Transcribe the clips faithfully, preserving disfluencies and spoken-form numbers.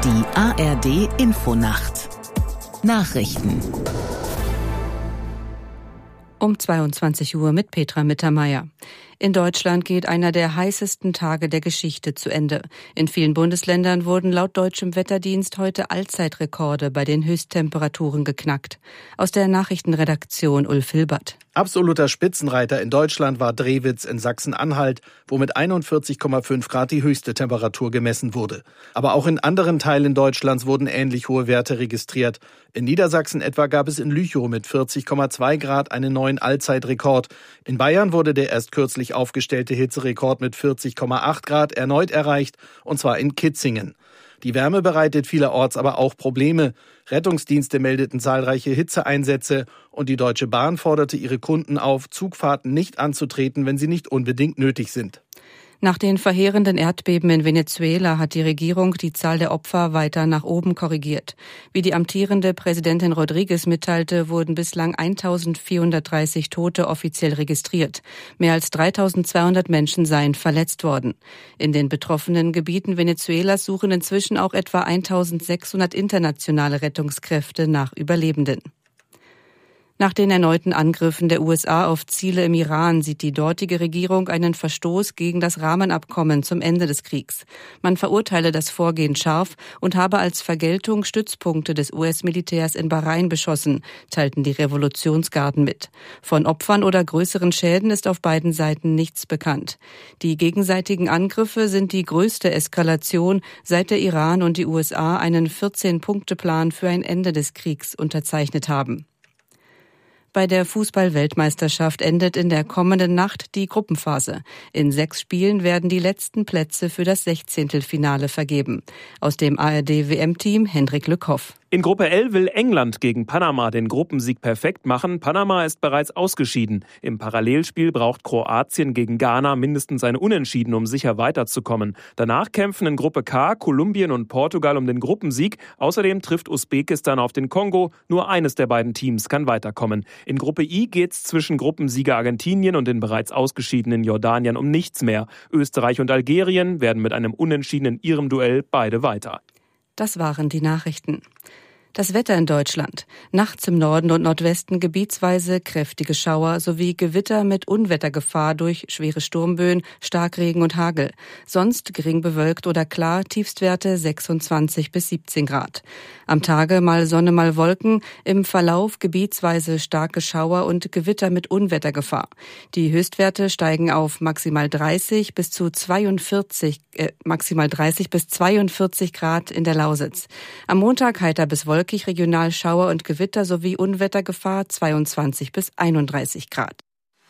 Die A R D Infonacht Nachrichten um zweiundzwanzig Uhr mit Petra Mittermeier. In Deutschland geht einer der heißesten Tage der Geschichte zu Ende. In vielen Bundesländern wurden laut deutschem Wetterdienst heute Allzeitrekorde bei den Höchsttemperaturen geknackt. Aus der Nachrichtenredaktion Ulf Hilbert. Absoluter Spitzenreiter in Deutschland war Drewitz in Sachsen-Anhalt, wo mit einundvierzig Komma fünf Grad die höchste Temperatur gemessen wurde. Aber auch in anderen Teilen Deutschlands wurden ähnlich hohe Werte registriert. In Niedersachsen etwa gab es in Lüchow mit vierzig Komma zwei Grad einen neuen Allzeitrekord. In Bayern wurde der erst kürzlich aufgestellte Hitzerekord mit vierzig Komma acht Grad erneut erreicht, und zwar in Kitzingen. Die Wärme bereitet vielerorts aber auch Probleme. Rettungsdienste meldeten zahlreiche Hitzeeinsätze und die Deutsche Bahn forderte ihre Kunden auf, Zugfahrten nicht anzutreten, wenn sie nicht unbedingt nötig sind. Nach den verheerenden Erdbeben in Venezuela hat die Regierung die Zahl der Opfer weiter nach oben korrigiert. Wie die amtierende Präsidentin Rodriguez mitteilte, wurden bislang eintausendvierhundertdreißig Tote offiziell registriert. Mehr als dreitausendzweihundert Menschen seien verletzt worden. In den betroffenen Gebieten Venezuelas suchen inzwischen auch etwa eintausendsechshundert internationale Rettungskräfte nach Überlebenden. Nach den erneuten Angriffen der U S A auf Ziele im Iran sieht die dortige Regierung einen Verstoß gegen das Rahmenabkommen zum Ende des Kriegs. Man verurteile das Vorgehen scharf und habe als Vergeltung Stützpunkte des U S-Militärs in Bahrain beschossen, teilten die Revolutionsgarden mit. Von Opfern oder größeren Schäden ist auf beiden Seiten nichts bekannt. Die gegenseitigen Angriffe sind die größte Eskalation, seit der Iran und die U S A einen vierzehn-Punkte-Plan für ein Ende des Kriegs unterzeichnet haben. Bei der Fußball-Weltmeisterschaft endet in der kommenden Nacht die Gruppenphase. In sechs Spielen werden die letzten Plätze für das Sechzehntelfinale vergeben. Aus dem A R D-W M-Team Hendrik Lückhoff. In Gruppe L will England gegen Panama den Gruppensieg perfekt machen. Panama ist bereits ausgeschieden. Im Parallelspiel braucht Kroatien gegen Ghana mindestens ein Unentschieden, um sicher weiterzukommen. Danach kämpfen in Gruppe K Kolumbien und Portugal um den Gruppensieg. Außerdem trifft Usbekistan auf den Kongo. Nur eines der beiden Teams kann weiterkommen. In Gruppe I geht's zwischen Gruppensieger Argentinien und den bereits ausgeschiedenen Jordanien um nichts mehr. Österreich und Algerien werden mit einem Unentschieden in ihrem Duell beide weiter. Das waren die Nachrichten. Das Wetter in Deutschland. Nachts im Norden und Nordwesten gebietsweise kräftige Schauer sowie Gewitter mit Unwettergefahr durch schwere Sturmböen, Starkregen und Hagel. Sonst gering bewölkt oder klar, Tiefstwerte sechsundzwanzig bis siebzehn Grad. Am Tage mal Sonne, mal Wolken, im Verlauf gebietsweise starke Schauer und Gewitter mit Unwettergefahr. Die Höchstwerte steigen auf maximal dreißig bis zu zweiundvierzig, äh, maximal dreißig bis zweiundvierzig Grad in der Lausitz. Am Montag heiter bis wolkig, regional Schauer und Gewitter sowie Unwettergefahr zweiundzwanzig bis einunddreißig Grad.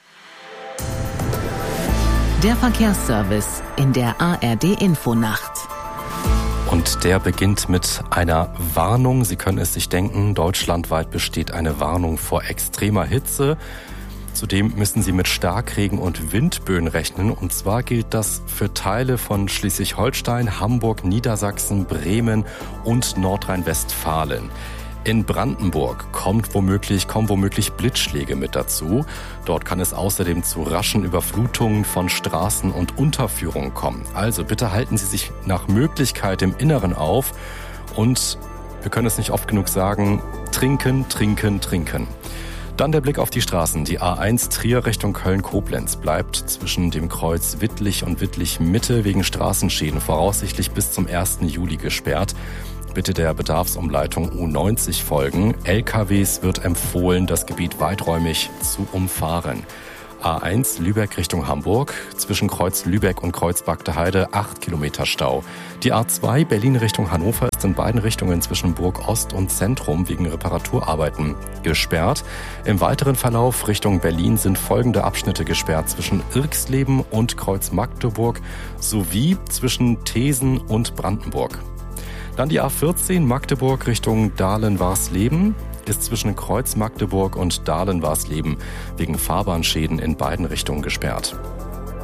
Der Verkehrsservice in der A R D-Infonacht. Und der beginnt mit einer Warnung. Sie können es sich denken, deutschlandweit besteht eine Warnung vor extremer Hitze. Zudem müssen Sie mit Starkregen und Windböen rechnen. Und zwar gilt das für Teile von Schleswig-Holstein, Hamburg, Niedersachsen, Bremen und Nordrhein-Westfalen. In Brandenburg kommt womöglich, kommen womöglich Blitzschläge mit dazu. Dort kann es außerdem zu raschen Überflutungen von Straßen und Unterführungen kommen. Also bitte halten Sie sich nach Möglichkeit im Inneren auf. Und wir können es nicht oft genug sagen, trinken, trinken, trinken. Dann der Blick auf die Straßen. Die A eins Trier Richtung Köln-Koblenz bleibt zwischen dem Kreuz Wittlich und Wittlich-Mitte wegen Straßenschäden voraussichtlich bis zum ersten Juli gesperrt. Bitte der Bedarfsumleitung U neunzig folgen. L K Ws wird empfohlen, das Gebiet weiträumig zu umfahren. A eins Lübeck Richtung Hamburg, zwischen Kreuz Lübeck und Kreuz Bagde Heide acht Kilometer Stau. Die A zwei Berlin Richtung Hannover ist in beiden Richtungen zwischen Burg Ost und Zentrum wegen Reparaturarbeiten gesperrt. Im weiteren Verlauf Richtung Berlin sind folgende Abschnitte gesperrt: zwischen Irxleben und Kreuz Magdeburg sowie zwischen Thesen und Brandenburg. Dann die A vierzehn Magdeburg Richtung Dahlen-Warsleben ist zwischen Kreuz Magdeburg und Dahlen-Warsleben wegen Fahrbahnschäden in beiden Richtungen gesperrt.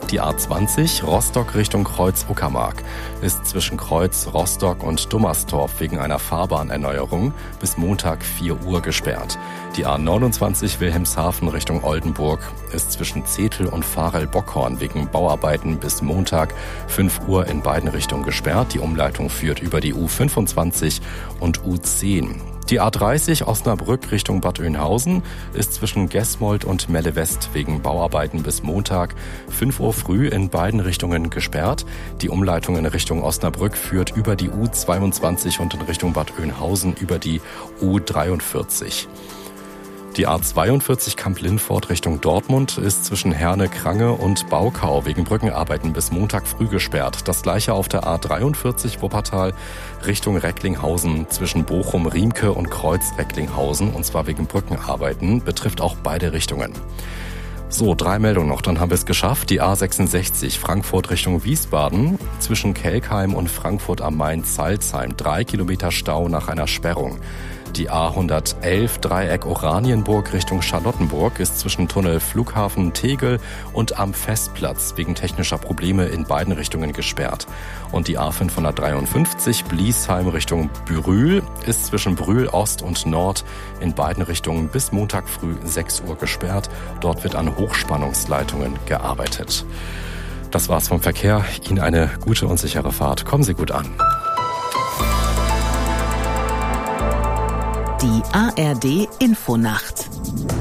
Die A zwanzig Rostock Richtung Kreuz-Uckermark ist zwischen Kreuz, Rostock und Dummerstorf wegen einer Fahrbahnerneuerung bis Montag vier Uhr gesperrt. Die A neunundzwanzig Wilhelmshaven Richtung Oldenburg ist zwischen Zetel und Varel-Bockhorn wegen Bauarbeiten bis Montag fünf Uhr in beiden Richtungen gesperrt. Die Umleitung führt über die U fünfundzwanzig und U zehn. Die A dreißig Osnabrück Richtung Bad Oeynhausen ist zwischen Gesmold und Melle West wegen Bauarbeiten bis Montag fünf Uhr früh in beiden Richtungen gesperrt. Die Umleitung in Richtung Osnabrück führt über die U zweiundzwanzig und in Richtung Bad Oeynhausen über die U dreiundvierzig. Die A zweiundvierzig Kamp-Lindfort Richtung Dortmund ist zwischen Herne-Krange und Baukau wegen Brückenarbeiten bis Montag früh gesperrt. Das gleiche auf der A dreiundvierzig Wuppertal Richtung Recklinghausen zwischen Bochum-Riemke und Kreuz-Recklinghausen, und zwar wegen Brückenarbeiten, betrifft auch beide Richtungen. So, drei Meldungen noch, dann haben wir es geschafft. Die A sechsundsechzig Frankfurt Richtung Wiesbaden zwischen Kelkheim und Frankfurt am Main-Salzheim. Drei Kilometer Stau nach einer Sperrung. Die A hundertelf Dreieck Oranienburg Richtung Charlottenburg ist zwischen Tunnel Flughafen Tegel und am Festplatz wegen technischer Probleme in beiden Richtungen gesperrt. Und die A fünfhundertdreiundfünfzig Bliesheim Richtung Brühl ist zwischen Brühl Ost und Nord in beiden Richtungen bis Montag früh sechs Uhr gesperrt. Dort wird an Hochspannungsleitungen gearbeitet. Das war's vom Verkehr. Ihnen eine gute und sichere Fahrt. Kommen Sie gut an. Die A R D Infonacht.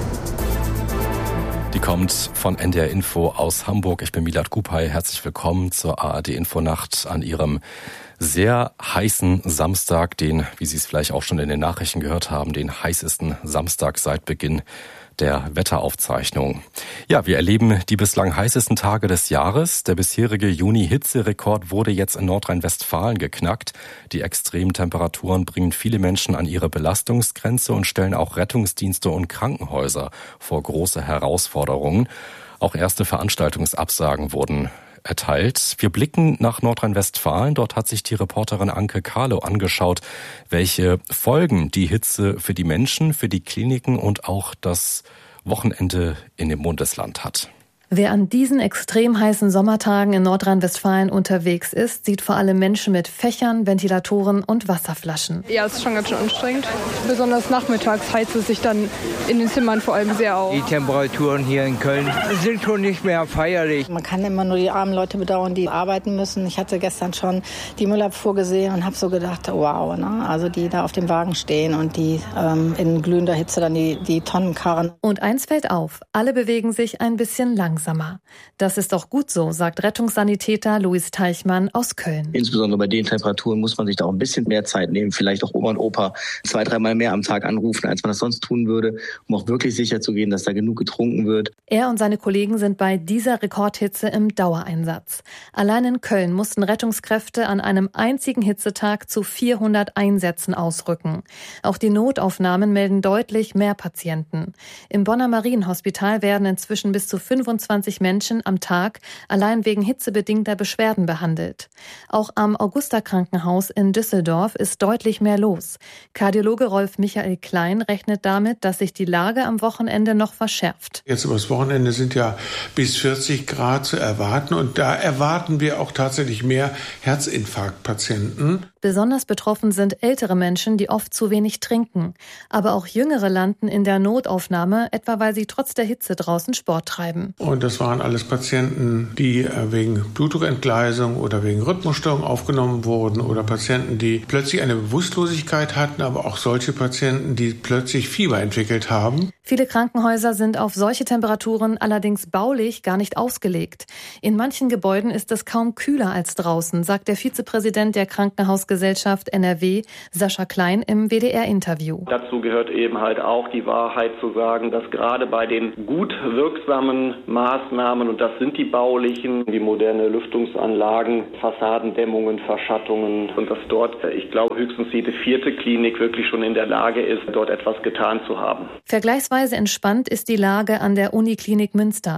Die kommt von N D R Info aus Hamburg. Ich bin Milad Kupay. Herzlich willkommen zur A R D Infonacht an Ihrem sehr heißen Samstag, den, wie Sie es vielleicht auch schon in den Nachrichten gehört haben, den heißesten Samstag seit Beginn der Wetteraufzeichnung. Ja, wir erleben die bislang heißesten Tage des Jahres. Der bisherige Juni-Hitzerekord wurde jetzt in Nordrhein-Westfalen geknackt. Die extremen Temperaturen bringen viele Menschen an ihre Belastungsgrenze und stellen auch Rettungsdienste und Krankenhäuser vor große Herausforderungen. Auch erste Veranstaltungsabsagen wurden erteilt. Wir blicken nach Nordrhein-Westfalen. Dort hat sich die Reporterin Anke Kahlo angeschaut, welche Folgen die Hitze für die Menschen, für die Kliniken und auch das Wochenende in dem Bundesland hat. Wer an diesen extrem heißen Sommertagen in Nordrhein-Westfalen unterwegs ist, sieht vor allem Menschen mit Fächern, Ventilatoren und Wasserflaschen. Ja, es ist schon ganz schön anstrengend. Besonders nachmittags heizt es sich dann in den Zimmern vor allem sehr auf. Die Temperaturen hier in Köln sind schon nicht mehr feierlich. Man kann immer nur die armen Leute bedauern, die arbeiten müssen. Ich hatte gestern schon die Müllabfuhr gesehen und habe so gedacht, wow, ne? Also die da auf dem Wagen stehen und die ähm, in glühender Hitze dann die, die Tonnen karren. Und eins fällt auf, alle bewegen sich ein bisschen langsamer. Das ist auch gut so, sagt Rettungssanitäter Luis Teichmann aus Köln. Insbesondere bei den Temperaturen muss man sich da auch ein bisschen mehr Zeit nehmen, vielleicht auch Oma und Opa zwei, dreimal mehr am Tag anrufen, als man das sonst tun würde, um auch wirklich sicher zu gehen, dass da genug getrunken wird. Er und seine Kollegen sind bei dieser Rekordhitze im Dauereinsatz. Allein in Köln mussten Rettungskräfte an einem einzigen Hitzetag zu vierhundert Einsätzen ausrücken. Auch die Notaufnahmen melden deutlich mehr Patienten. Im Bonner Marienhospital werden inzwischen bis zu fünfundzwanzig Menschen am Tag allein wegen hitzebedingter Beschwerden behandelt. Auch am Augusta-Krankenhaus in Düsseldorf ist deutlich mehr los. Kardiologe Rolf Michael Klein rechnet damit, dass sich die Lage am Wochenende noch verschärft. Jetzt übers Wochenende sind ja bis vierzig Grad zu erwarten und da erwarten wir auch tatsächlich mehr Herzinfarktpatienten. Besonders betroffen sind ältere Menschen, die oft zu wenig trinken. Aber auch Jüngere landen in der Notaufnahme, etwa weil sie trotz der Hitze draußen Sport treiben. Und das waren alles Patienten, die wegen Blutdruckentgleisung oder wegen Rhythmusstörung aufgenommen wurden oder Patienten, die plötzlich eine Bewusstlosigkeit hatten, aber auch solche Patienten, die plötzlich Fieber entwickelt haben. Viele Krankenhäuser sind auf solche Temperaturen allerdings baulich gar nicht ausgelegt. In manchen Gebäuden ist es kaum kühler als draußen, sagt der Vizepräsident der Krankenhausgesellschaft N R W, Sascha Klein, im W D R-Interview. Dazu gehört eben halt auch die Wahrheit zu sagen, dass gerade bei den gut wirksamen Maßnahmen, und das sind die baulichen, wie moderne Lüftungsanlagen, Fassadendämmungen, Verschattungen, und dass dort, ich glaube, höchstens jede vierte Klinik wirklich schon in der Lage ist, dort etwas getan zu haben. Vergleichsweise entspannt ist die Lage an der Uniklinik Münster.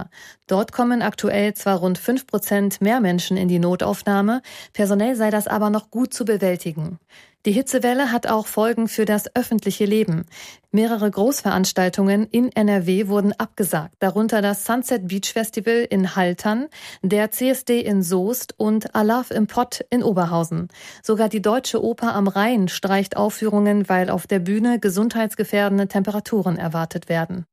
Dort kommen aktuell zwar rund fünf Prozent mehr Menschen in die Notaufnahme, personell sei das aber noch gut zu bewältigen. Die Hitzewelle hat auch Folgen für das öffentliche Leben. Mehrere Großveranstaltungen in N R W wurden abgesagt, darunter das Sunset Beach Festival in Haltern, der C S D in Soest und Alaf im Pott in Oberhausen. Sogar die Deutsche Oper am Rhein streicht Aufführungen, weil auf der Bühne gesundheitsgefährdende Temperaturen erwartet werden.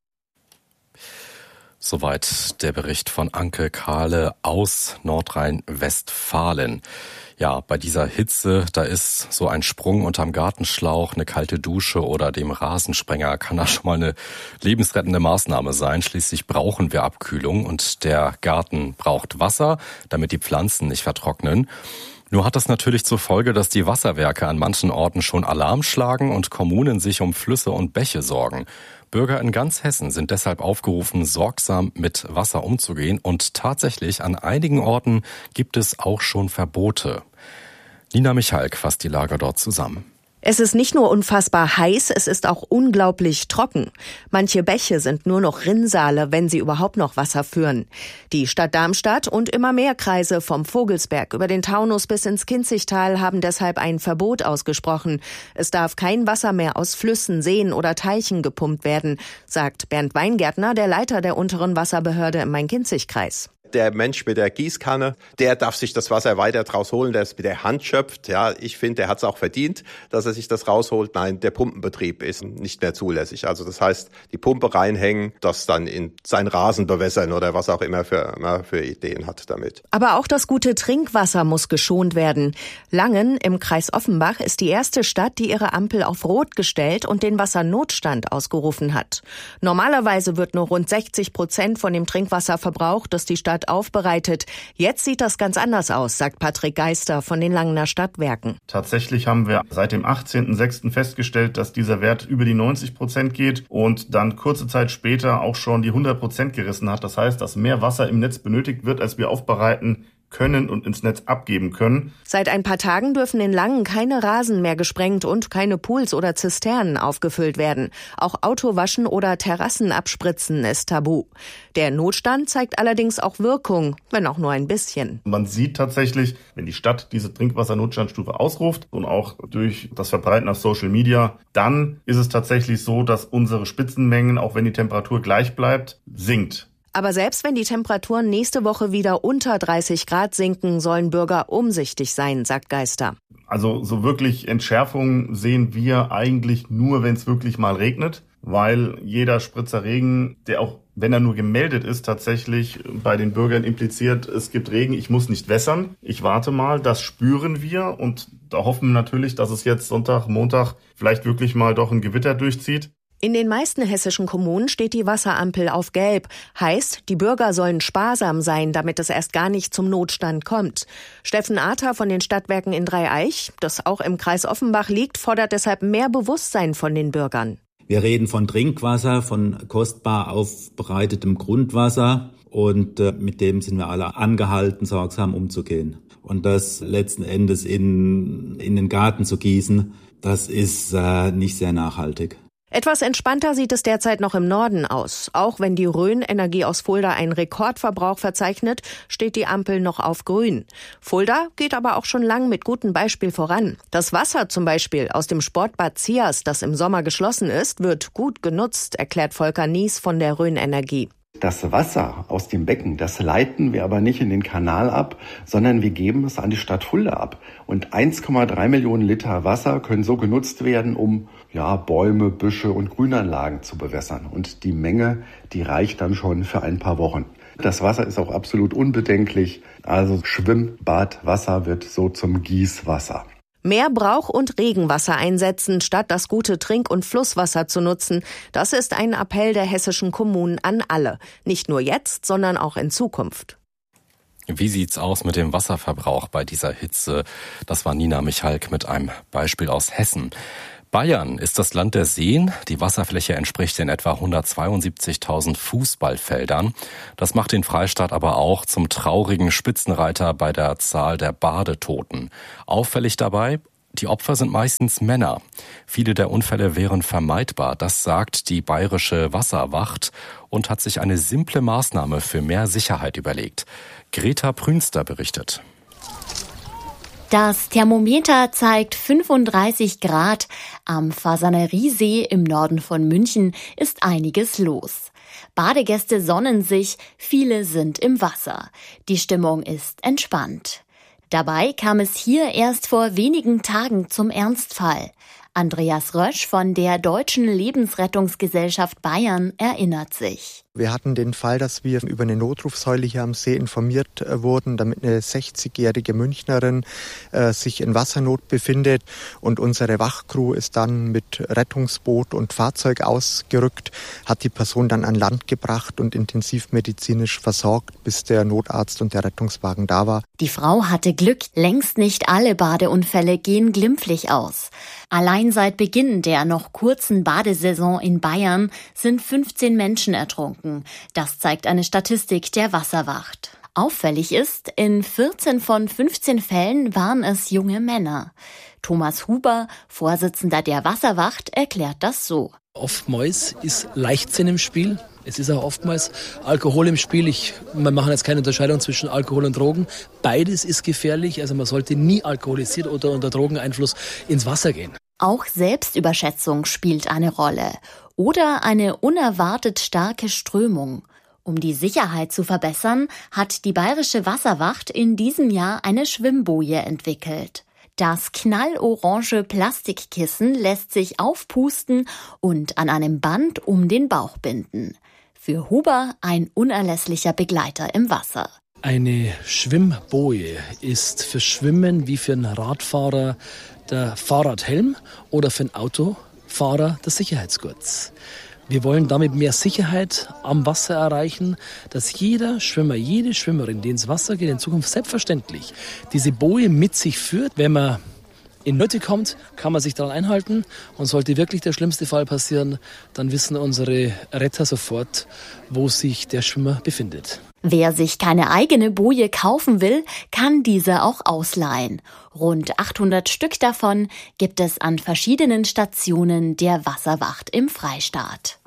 Soweit der Bericht von Anke Kahle aus Nordrhein-Westfalen. Ja, bei dieser Hitze, da ist so ein Sprung unterm Gartenschlauch, eine kalte Dusche oder dem Rasensprenger kann da schon mal eine lebensrettende Maßnahme sein. Schließlich brauchen wir Abkühlung und der Garten braucht Wasser, damit die Pflanzen nicht vertrocknen. Nur hat das natürlich zur Folge, dass die Wasserwerke an manchen Orten schon Alarm schlagen und Kommunen sich um Flüsse und Bäche sorgen. Bürger in ganz Hessen sind deshalb aufgerufen, sorgsam mit Wasser umzugehen und tatsächlich an einigen Orten gibt es auch schon Verbote. Nina Michalk fasst die Lage dort zusammen. Es ist nicht nur unfassbar heiß, es ist auch unglaublich trocken. Manche Bäche sind nur noch Rinnsale, wenn sie überhaupt noch Wasser führen. Die Stadt Darmstadt und immer mehr Kreise vom Vogelsberg über den Taunus bis ins Kinzigtal haben deshalb ein Verbot ausgesprochen. Es darf kein Wasser mehr aus Flüssen, Seen oder Teichen gepumpt werden, sagt Bernd Weingärtner, der Leiter der unteren Wasserbehörde im Main-Kinzig-Kreis. Der Mensch mit der Gießkanne, der darf sich das Wasser weiter draus holen, der es mit der Hand schöpft. Ja, ich finde, der hat es auch verdient, dass er sich das rausholt. Nein, der Pumpenbetrieb ist nicht mehr zulässig. Also das heißt, die Pumpe reinhängen, das dann in seinen Rasen bewässern oder was auch immer für, immer für Ideen hat damit. Aber auch das gute Trinkwasser muss geschont werden. Langen im Kreis Offenbach ist die erste Stadt, die ihre Ampel auf Rot gestellt und den Wassernotstand ausgerufen hat. Normalerweise wird nur rund sechzig Prozent von dem Trinkwasser verbraucht, das die Stadt aufbereitet. Jetzt sieht das ganz anders aus, sagt Patrick Geister von den Langener Stadtwerken. Tatsächlich haben wir seit dem achtzehnten sechsten festgestellt, dass dieser Wert über die neunzig Prozent geht und dann kurze Zeit später auch schon die hundert Prozent gerissen hat. Das heißt, dass mehr Wasser im Netz benötigt wird, als wir aufbereiten können und ins Netz abgeben können. Seit ein paar Tagen dürfen in Langen keine Rasen mehr gesprengt und keine Pools oder Zisternen aufgefüllt werden. Auch Autowaschen oder Terrassen abspritzen ist tabu. Der Notstand zeigt allerdings auch Wirkung, wenn auch nur ein bisschen. Man sieht tatsächlich, wenn die Stadt diese Trinkwassernotstandstufe ausruft und auch durch das Verbreiten auf Social Media, dann ist es tatsächlich so, dass unsere Spitzenmengen, auch wenn die Temperatur gleich bleibt, sinkt. Aber selbst wenn die Temperaturen nächste Woche wieder unter dreißig Grad sinken, sollen Bürger umsichtig sein, sagt Geister. Also so wirklich Entschärfung sehen wir eigentlich nur, wenn es wirklich mal regnet, weil jeder Spritzer Regen, der auch, wenn er nur gemeldet ist, tatsächlich bei den Bürgern impliziert, es gibt Regen, ich muss nicht wässern, ich warte mal, das spüren wir und da hoffen wir natürlich, dass es jetzt Sonntag, Montag vielleicht wirklich mal doch ein Gewitter durchzieht. In den meisten hessischen Kommunen steht die Wasserampel auf Gelb. Heißt, die Bürger sollen sparsam sein, damit es erst gar nicht zum Notstand kommt. Steffen Arter von den Stadtwerken in Dreieich, das auch im Kreis Offenbach liegt, fordert deshalb mehr Bewusstsein von den Bürgern. Wir reden von Trinkwasser, von kostbar aufbereitetem Grundwasser und äh, mit dem sind wir alle angehalten, sorgsam umzugehen. Und das letzten Endes in, in den Garten zu gießen, das ist äh, nicht sehr nachhaltig. Etwas entspannter sieht es derzeit noch im Norden aus. Auch wenn die Rhön Energie aus Fulda einen Rekordverbrauch verzeichnet, steht die Ampel noch auf Grün. Fulda geht aber auch schon lang mit gutem Beispiel voran. Das Wasser zum Beispiel aus dem Sportbad Zias, das im Sommer geschlossen ist, wird gut genutzt, erklärt Volker Nies von der Rhön Energie. Das Wasser aus dem Becken, das leiten wir aber nicht in den Kanal ab, sondern wir geben es an die Stadt Fulda ab. Und eins Komma drei Millionen Liter Wasser können so genutzt werden, um ja, Bäume, Büsche und Grünanlagen zu bewässern. Und die Menge, die reicht dann schon für ein paar Wochen. Das Wasser ist auch absolut unbedenklich. Also Schwimmbadwasser wird so zum Gießwasser. Mehr Brauch- und Regenwasser einsetzen, statt das gute Trink- und Flusswasser zu nutzen. Das ist ein Appell der hessischen Kommunen an alle. Nicht nur jetzt, sondern auch in Zukunft. Wie sieht's aus mit dem Wasserverbrauch bei dieser Hitze? Das war Nina Michalk mit einem Beispiel aus Hessen. Bayern ist das Land der Seen. Die Wasserfläche entspricht in etwa hundertzweiundsiebzigtausend Fußballfeldern. Das macht den Freistaat aber auch zum traurigen Spitzenreiter bei der Zahl der Badetoten. Auffällig dabei, Die Opfer sind meistens Männer. Viele der Unfälle wären vermeidbar, das sagt die Bayerische Wasserwacht und hat sich eine simple Maßnahme für mehr Sicherheit überlegt. Greta Prünster berichtet. Das Thermometer zeigt fünfunddreißig Grad. Am Fasaneriesee im Norden von München ist einiges los. Badegäste sonnen sich, viele sind im Wasser. Die Stimmung ist entspannt. Dabei kam es hier erst vor wenigen Tagen zum Ernstfall. Andreas Rösch von der Deutschen Lebensrettungsgesellschaft Bayern erinnert sich. Wir hatten den Fall, dass wir über eine Notrufsäule hier am See informiert wurden, damit eine sechzigjährige Münchnerin äh, sich in Wassernot befindet. Und unsere Wachcrew ist dann mit Rettungsboot und Fahrzeug ausgerückt, hat die Person dann an Land gebracht und intensivmedizinisch versorgt, bis der Notarzt und der Rettungswagen da war. Die Frau hatte Glück, längst nicht alle Badeunfälle gehen glimpflich aus. Allein seit Beginn der noch kurzen Badesaison in Bayern sind fünfzehn Menschen ertrunken. Das zeigt eine Statistik der Wasserwacht. Auffällig ist, in vierzehn von fünfzehn Fällen waren es junge Männer. Thomas Huber, Vorsitzender der Wasserwacht, erklärt das so. Oftmals ist Leichtsinn im Spiel. Es ist auch oftmals Alkohol im Spiel. Ich, wir machen jetzt keine Unterscheidung zwischen Alkohol und Drogen. Beides ist gefährlich. Also man sollte nie alkoholisiert oder unter Drogeneinfluss ins Wasser gehen. Auch Selbstüberschätzung spielt eine Rolle. Oder eine unerwartet starke Strömung. Um die Sicherheit zu verbessern, hat die Bayerische Wasserwacht in diesem Jahr eine Schwimmboje entwickelt. Das knallorange Plastikkissen lässt sich aufpusten und an einem Band um den Bauch binden. Für Huber ein unerlässlicher Begleiter im Wasser. Eine Schwimmboje ist für Schwimmen wie für einen Radfahrer der Fahrradhelm oder für einen Autofahrer der Sicherheitsgurt. Wir wollen damit mehr Sicherheit am Wasser erreichen, dass jeder Schwimmer, jede Schwimmerin, die ins Wasser geht, in Zukunft selbstverständlich diese Boje mit sich führt. Wenn man in Nöte kommt, kann man sich daran einhalten. Und sollte wirklich der schlimmste Fall passieren, dann wissen unsere Retter sofort, wo sich der Schwimmer befindet. Wer sich keine eigene Boje kaufen will, kann diese auch ausleihen. Rund achthundert Stück davon gibt es an verschiedenen Stationen der Wasserwacht im Freistaat.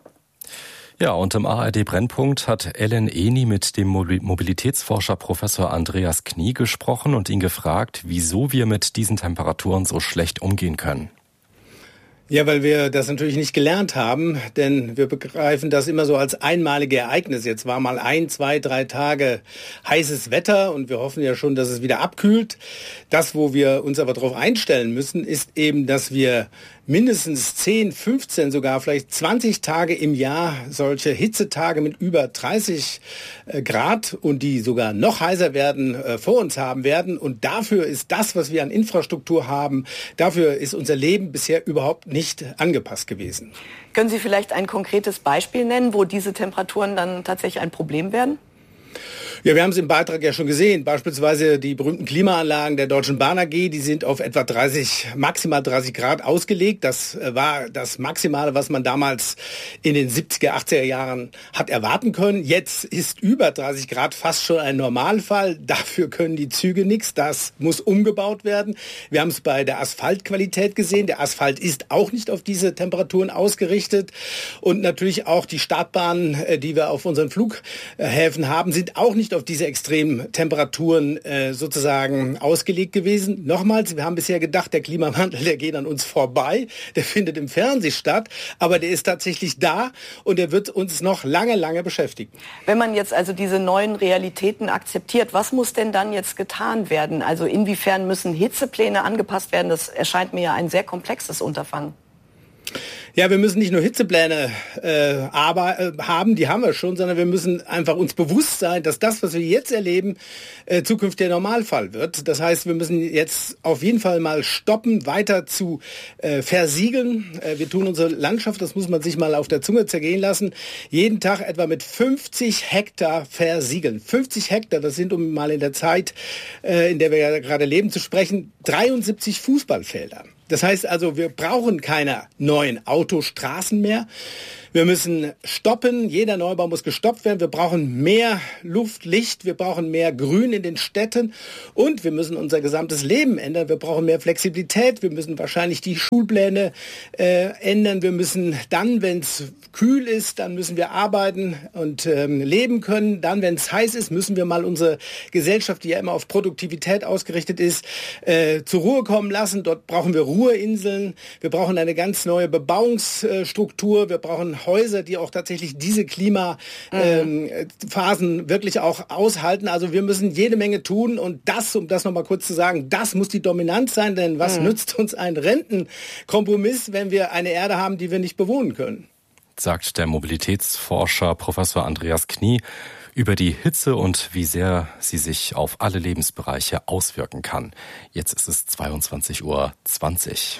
Ja, und im A R D-Brennpunkt hat Ellen Eni mit dem Mobilitätsforscher Professor Andreas Knie gesprochen und ihn gefragt, wieso wir mit diesen Temperaturen so schlecht umgehen können. Ja, weil wir das natürlich nicht gelernt haben, denn wir begreifen das immer so als einmalige Ereignis. Jetzt war mal ein, zwei, drei Tage heißes Wetter und wir hoffen ja schon, dass es wieder abkühlt. Das, wo wir uns aber darauf einstellen müssen, ist eben, dass wir mindestens zehn, fünfzehn, sogar vielleicht zwanzig Tage im Jahr solche Hitzetage mit über dreißig Grad und die sogar noch heißer werden, vor uns haben werden. Und dafür ist das, was wir an Infrastruktur haben, dafür ist unser Leben bisher überhaupt nicht angepasst gewesen. Können Sie vielleicht ein konkretes Beispiel nennen, wo diese Temperaturen dann tatsächlich ein Problem werden? Ja, wir haben es im Beitrag ja schon gesehen. Beispielsweise die berühmten Klimaanlagen der Deutschen Bahn A G, die sind auf etwa dreißig, maximal dreißig Grad ausgelegt. Das war das Maximale, was man damals in den siebziger, achtziger Jahren hat erwarten können. Jetzt ist über dreißig Grad fast schon ein Normalfall. Dafür können die Züge nichts. Das muss umgebaut werden. Wir haben es bei der Asphaltqualität gesehen. Der Asphalt ist auch nicht auf diese Temperaturen ausgerichtet. Und natürlich auch die Startbahnen, die wir auf unseren Flughäfen haben, sind auch nicht auf diese extremen Temperaturen äh, sozusagen ausgelegt gewesen. Nochmals, wir haben bisher gedacht, der Klimawandel, der geht an uns vorbei, der findet im Fernsehen statt, aber der ist tatsächlich da und der wird uns noch lange, lange beschäftigen. Wenn man jetzt also diese neuen Realitäten akzeptiert, was muss denn dann jetzt getan werden? Also inwiefern müssen Hitzepläne angepasst werden? Das erscheint mir ja ein sehr komplexes Unterfangen. Ja, wir müssen nicht nur Hitzepläne äh, aber, äh, haben, die haben wir schon, sondern wir müssen einfach uns bewusst sein, dass das, was wir jetzt erleben, äh, zukünftig der Normalfall wird. Das heißt, wir müssen jetzt auf jeden Fall mal stoppen, weiter zu äh, versiegeln. Äh, wir tun unsere Landschaft, das muss man sich mal auf der Zunge zergehen lassen, jeden Tag etwa mit fünfzig Hektar versiegeln. fünfzig Hektar, das sind, um mal in der Zeit, äh, in der wir ja gerade leben, zu sprechen, dreiundsiebzig Fußballfelder. Das heißt also, wir brauchen keine neuen Ausgaben. Autostraßen mehr. Wir müssen stoppen, jeder Neubau muss gestoppt werden. Wir brauchen mehr Luft, Licht, wir brauchen mehr Grün in den Städten und wir müssen unser gesamtes Leben ändern. Wir brauchen mehr Flexibilität, wir müssen wahrscheinlich die Schulpläne äh, ändern. Wir müssen dann, wenn es kühl ist, dann müssen wir arbeiten und ähm, leben können. Dann, wenn es heiß ist, müssen wir mal unsere Gesellschaft, die ja immer auf Produktivität ausgerichtet ist, äh, zur Ruhe kommen lassen. Dort brauchen wir Ruheinseln. Wir brauchen eine ganz neue Bebauungsstruktur. Wir brauchen Häuser, die auch tatsächlich diese Klimaphasen ähm, wirklich auch aushalten. Also wir müssen jede Menge tun und das, um das nochmal kurz zu sagen, das muss die Dominanz sein, denn was mhm. nützt uns ein Rentenkompromiss, wenn wir eine Erde haben, die wir nicht bewohnen können? Sagt der Mobilitätsforscher Professor Andreas Knie über die Hitze und wie sehr sie sich auf alle Lebensbereiche auswirken kann. Jetzt ist es zweiundzwanzig Uhr zwanzig.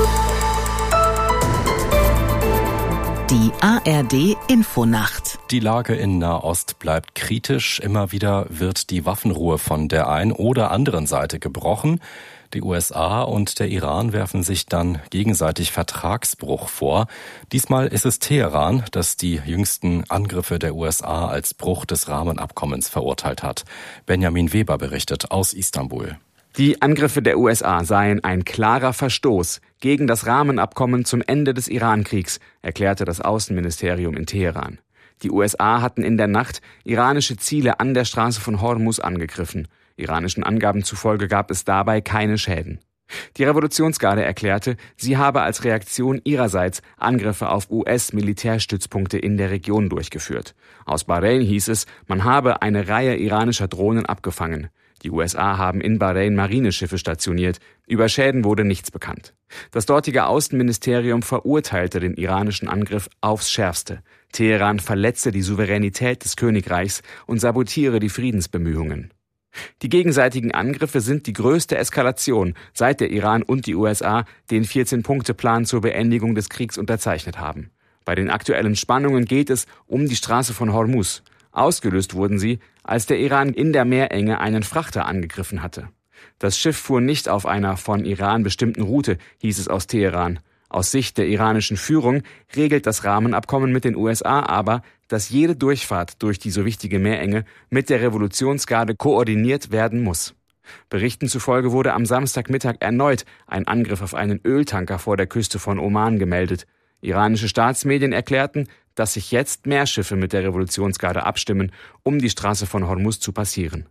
Die A R D Infonacht. Die Lage in Nahost bleibt kritisch. Immer wieder wird die Waffenruhe von der einen oder anderen Seite gebrochen. Die U S A und der Iran werfen sich dann gegenseitig Vertragsbruch vor. Diesmal ist es Teheran, das die jüngsten Angriffe der U S A als Bruch des Rahmenabkommens verurteilt hat. Benjamin Weber berichtet aus Istanbul. Die Angriffe der U S A seien ein klarer Verstoß gegen das Rahmenabkommen zum Ende des Irankriegs, erklärte das Außenministerium in Teheran. Die U S A hatten in der Nacht iranische Ziele an der Straße von Hormuz angegriffen. Iranischen Angaben zufolge gab es dabei keine Schäden. Die Revolutionsgarde erklärte, sie habe als Reaktion ihrerseits Angriffe auf U S-Militärstützpunkte in der Region durchgeführt. Aus Bahrain hieß es, man habe eine Reihe iranischer Drohnen abgefangen. Die U S A haben in Bahrain Marineschiffe stationiert. Über Schäden wurde nichts bekannt. Das dortige Außenministerium verurteilte den iranischen Angriff aufs Schärfste. Teheran verletze die Souveränität des Königreichs und sabotiere die Friedensbemühungen. Die gegenseitigen Angriffe sind die größte Eskalation, seit der Iran und die U S A den vierzehn-Punkte-Plan zur Beendigung des Kriegs unterzeichnet haben. Bei den aktuellen Spannungen geht es um die Straße von Hormuz. Ausgelöst wurden sie, als der Iran in der Meerenge einen Frachter angegriffen hatte. Das Schiff fuhr nicht auf einer von Iran bestimmten Route, hieß es aus Teheran. Aus Sicht der iranischen Führung regelt das Rahmenabkommen mit den U S A aber, dass jede Durchfahrt durch die so wichtige Meerenge mit der Revolutionsgarde koordiniert werden muss. Berichten zufolge wurde am Samstagmittag erneut ein Angriff auf einen Öltanker vor der Küste von Oman gemeldet. Iranische Staatsmedien erklärten, dass sich jetzt mehr Schiffe mit der Revolutionsgarde abstimmen, um die Straße von Hormuz zu passieren.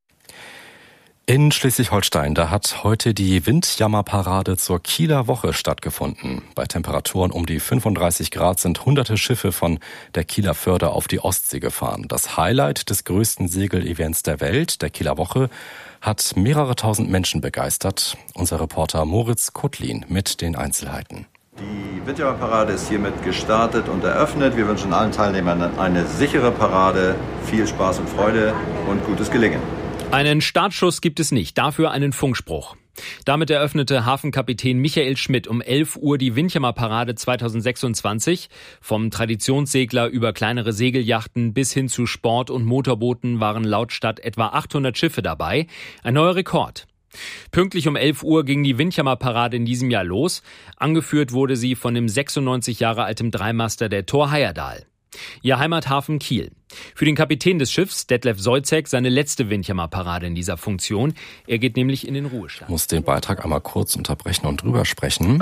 In Schleswig-Holstein, da hat heute die Windjammerparade zur Kieler Woche stattgefunden. Bei Temperaturen um die fünfunddreißig Grad sind hunderte Schiffe von der Kieler Förde auf die Ostsee gefahren. Das Highlight des größten Segelevents der Welt, der Kieler Woche, hat mehrere tausend Menschen begeistert. Unser Reporter Moritz Kuttlin mit den Einzelheiten. Die Windjammerparade ist hiermit gestartet und eröffnet. Wir wünschen allen Teilnehmern eine sichere Parade, viel Spaß und Freude und gutes Gelingen. Einen Startschuss gibt es nicht, dafür einen Funkspruch. Damit eröffnete Hafenkapitän Michael Schmidt um elf Uhr die Windjammerparade zweitausendsechsundzwanzig. Vom Traditionssegler über kleinere Segelyachten bis hin zu Sport- und Motorbooten waren laut Stadt etwa achthundert Schiffe dabei. Ein neuer Rekord. Pünktlich um elf Uhr ging die Windjammerparade in diesem Jahr los. Angeführt wurde sie von dem sechsundneunzig Jahre alten Dreimaster der Thor Heyerdahl. Ihr Heimathafen Kiel. Für den Kapitän des Schiffs, Detlef Soizek, seine letzte Windjammerparade in dieser Funktion. Er geht nämlich in den Ruhestand. Ich muss den Beitrag einmal kurz unterbrechen und drüber sprechen.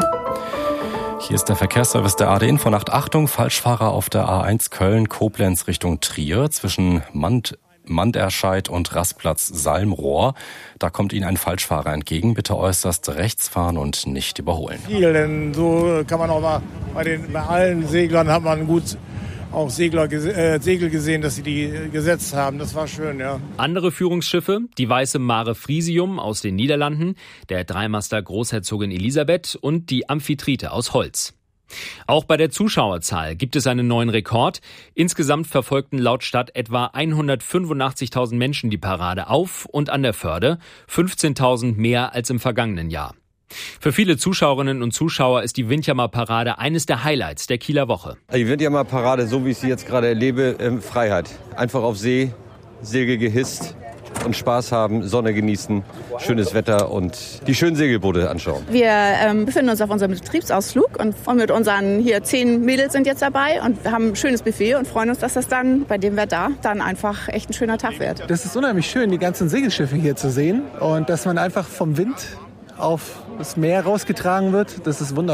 Hier ist der Verkehrsservice der A R D Infonacht. Achtung, Falschfahrer auf der A eins Köln-Koblenz Richtung Trier zwischen Mand Manderscheid und Rastplatz Salmrohr. Da kommt Ihnen ein Falschfahrer entgegen. Bitte äußerst rechts fahren und nicht überholen. Viel, denn so kann man auch mal bei, den, bei allen Seglern hat man gut auch Segler, äh, Segel gesehen, dass sie die gesetzt haben. Das war schön, ja. Andere Führungsschiffe, die weiße Mare Frisium aus den Niederlanden, der Dreimaster Großherzogin Elisabeth und die Amphitrite aus Holz. Auch bei der Zuschauerzahl gibt es einen neuen Rekord. Insgesamt verfolgten laut Stadt etwa hundertfünfundachtzigtausend Menschen die Parade auf und an der Förde, fünfzehntausend mehr als im vergangenen Jahr. Für viele Zuschauerinnen und Zuschauer ist die Windjammerparade eines der Highlights der Kieler Woche. Die Windjammerparade, so wie ich sie jetzt gerade erlebe, Freiheit. Einfach auf See, Segel gehisst und Spaß haben, Sonne genießen, schönes Wetter und die schönen Segelboote anschauen. Wir ähm, befinden uns auf unserem Betriebsausflug und, und mit unseren hier zehn Mädels sind jetzt dabei und wir haben ein schönes Buffet und freuen uns, dass das dann bei dem Wetter dann einfach echt ein schöner Tag wird. Das ist unheimlich schön, die ganzen Segelschiffe hier zu sehen und dass man einfach vom Wind auf das Meer rausgetragen wird. Das ist wunderbar.